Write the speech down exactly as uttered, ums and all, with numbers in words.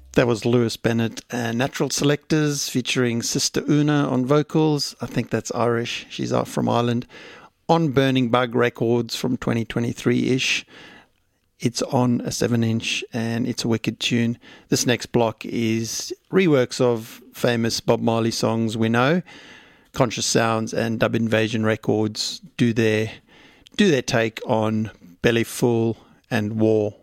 That was Lewis Bennett and Natural Selectors featuring Sister Una on vocals. I think that's Irish. She's out from Ireland. On Burning Bug Records from twenty twenty-three-ish. It's on a seven inch and it's a wicked tune. This next block is reworks of famous Bob Marley songs we know. Conscious Sounds and Dub Invasion Records do their, do their take on Belly Full and War.